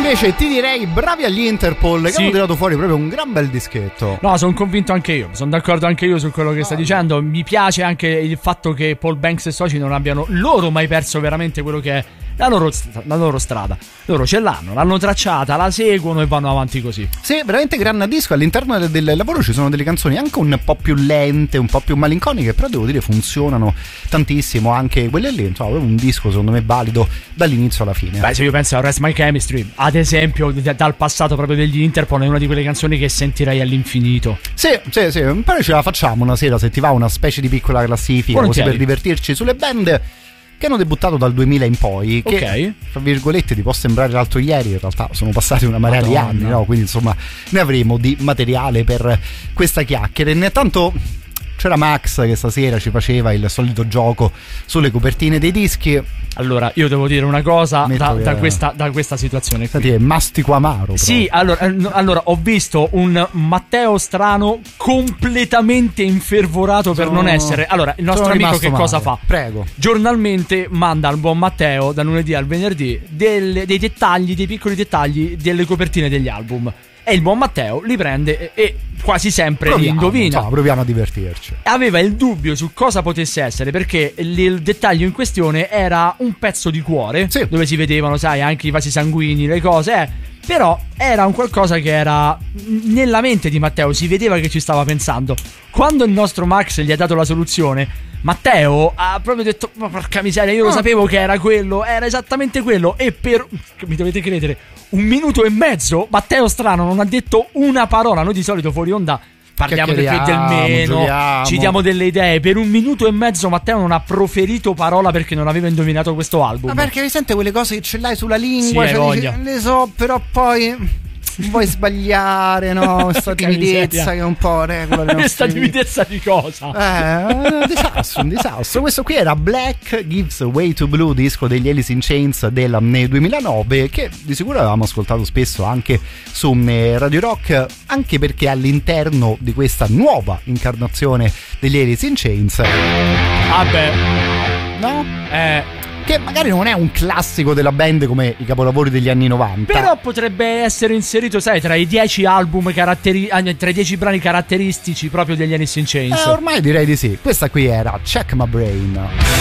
invece ti direi bravi agli Interpol, che hanno tirato fuori proprio un gran bel dischetto. No, sono convinto anche io, sono d'accordo anche io su quello che stai dicendo. Mi piace anche il fatto che Paul Banks e soci non abbiano loro mai perso veramente quello che è la loro strada. Loro ce l'hanno tracciata, la seguono e vanno avanti così. Sì, veramente gran disco. All'interno del lavoro ci sono delle canzoni anche un po' più lente, un po' più malinconiche, però devo dire funzionano tantissimo anche quelle lì. Insomma, un disco secondo me valido dall'inizio alla fine. Beh, se io penso a Rest My Chemistry, ad esempio, dal passato proprio degli Interpol, è una di quelle canzoni che sentirei all'infinito. Sì, poi ce la facciamo una sera, se ti va, una specie di piccola classifica così per divertirci sulle band che hanno debuttato dal 2000 in poi, che tra virgolette ti può sembrare l'altro ieri, in realtà sono passati una marea di anni, no? Quindi insomma ne avremo di materiale per questa chiacchiera. Intanto c'era Max che stasera ci faceva il solito gioco sulle copertine dei dischi. Allora, io devo dire una cosa da questa situazione qui. È mastico amaro. Sì, allora ho visto un Matteo Strano completamente infervorato per non essere. Allora, il nostro amico che cosa fa? Prego. Giornalmente manda al buon Matteo, da lunedì al venerdì, dei dettagli, dei piccoli dettagli delle copertine degli album. E il buon Matteo li prende e quasi sempre li indovina. Proviamo a divertirci. Aveva il dubbio su cosa potesse essere, perché il dettaglio in questione era un pezzo di cuore, dove si vedevano, sai, anche i vasi sanguigni, le cose, però era un qualcosa che era nella mente di Matteo, si vedeva che ci stava pensando. Quando il nostro Max gli ha dato la soluzione, Matteo ha proprio detto: ma porca miseria, io lo sapevo che era quello, era esattamente quello. E per, mi dovete credere, 1 minuto e mezzo Matteo Strano non ha detto una parola. Noi di solito fuori onda parliamo del più del meno, giochiamo, ci diamo delle idee. Per 1 minuto e mezzo Matteo non ha proferito parola perché non aveva indovinato questo album. Ma perché mi sente quelle cose che ce l'hai sulla lingua, dici, le so, però poi vuoi sbagliare, no? Questa timidezza che un po' regola le nostre questa timidezza di cosa? Un disastro. Questo qui era Black Gives Way to Blue, disco degli Alice in Chains del 2009, che di sicuro avevamo ascoltato spesso anche su Radio Rock, anche perché all'interno di questa nuova incarnazione degli Alice in Chains che magari non è un classico della band come i capolavori degli anni 90, però potrebbe essere inserito, sai, tra i 10 album tra i 10 brani caratteristici proprio degli Alice in Chains. Ormai direi di sì. Questa qui era Check My Brain.